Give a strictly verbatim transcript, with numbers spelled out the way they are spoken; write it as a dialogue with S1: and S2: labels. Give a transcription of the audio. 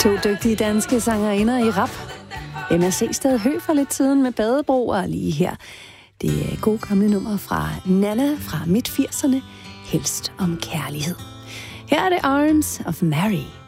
S1: To dygtige danske sangerinder i rap. M R C Sted Hø for lidt siden med Badebro, og lige her. Det er gode gamle nummer fra Nana fra midt firserne. Helst om kærlighed. Her er det Arms of Mary.